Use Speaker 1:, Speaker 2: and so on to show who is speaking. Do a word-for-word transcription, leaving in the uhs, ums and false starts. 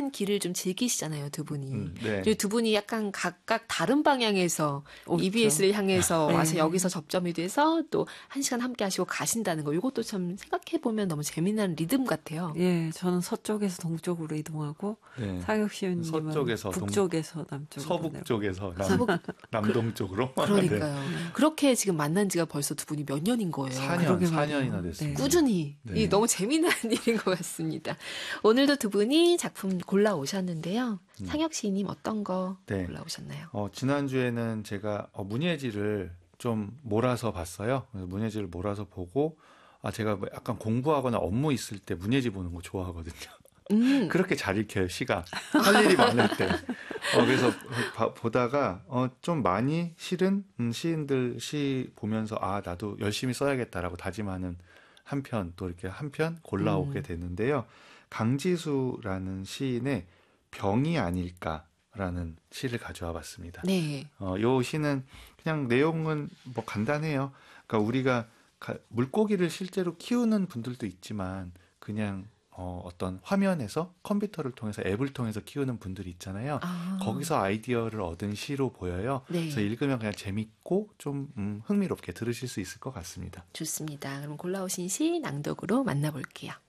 Speaker 1: 다른 길을 좀 즐기시잖아요, 두 분이.
Speaker 2: 음, 네.
Speaker 1: 두 분이 약간 각각 다른 방향에서
Speaker 3: 없죠.
Speaker 1: 이비에스를 향해서
Speaker 3: 네.
Speaker 1: 와서 여기서 접점이 돼서 또 한 시간 함께 하시고 가신다는 거. 이것도 참 생각해보면 너무 재미난 리듬 같아요.
Speaker 3: 예, 저는 서쪽에서 동쪽으로 이동하고
Speaker 2: 네.
Speaker 3: 사격시우님은
Speaker 2: 서쪽에서
Speaker 3: 북쪽에서 남쪽으로
Speaker 2: 서북
Speaker 3: 내려가고.
Speaker 2: 쪽에서 남,
Speaker 1: 서북-
Speaker 2: 남동쪽으로.
Speaker 1: 그러니까요.
Speaker 2: 네.
Speaker 1: 그렇게 지금 만난 지가 벌써 두 분이 몇 년인 거예요.
Speaker 2: 사 년,
Speaker 3: 그러게
Speaker 2: 사 년이나
Speaker 3: 말이에요.
Speaker 2: 됐습니다.
Speaker 1: 꾸준히.
Speaker 2: 네.
Speaker 1: 이 너무 재미난 일인 것 같습니다. 오늘도 두 분이 작품 골라오셨는데요.
Speaker 2: 음.
Speaker 1: 상혁 시인님 어떤 거
Speaker 2: 네.
Speaker 1: 골라오셨나요?
Speaker 2: 어, 지난주에는 제가 어, 문예지를 좀 몰아서 봤어요. 그래서 문예지를 몰아서 보고 아 제가 뭐 약간 공부하거나 업무 있을 때 문예지 보는 거 좋아하거든요.
Speaker 1: 음.
Speaker 2: 그렇게 잘 읽혀요, 시가. 할 일이 많을 때. 어, 그래서 바, 보다가 어, 좀 많이 실은 음, 시인들 시 보면서 아 나도 열심히 써야겠다라고 다짐하는 한 편 또 이렇게 한 편 골라오게
Speaker 1: 음.
Speaker 2: 됐는데요. 강지수라는 시인의 병이 아닐까라는 시를 가져와 봤습니다.
Speaker 1: 네.
Speaker 2: 어, 요 시는 그냥 내용은 뭐 간단해요. 그러니까 우리가 가, 물고기를 실제로 키우는 분들도 있지만 그냥 어, 어떤 화면에서 컴퓨터를 통해서 앱을 통해서 키우는 분들이 있잖아요.
Speaker 1: 아.
Speaker 2: 거기서 아이디어를 얻은 시로 보여요.
Speaker 1: 네.
Speaker 2: 그래서 읽으면 그냥 재밌고 좀 음, 흥미롭게 들으실 수 있을 것 같습니다.
Speaker 1: 좋습니다. 그럼 골라오신 시 낭독으로 만나볼게요.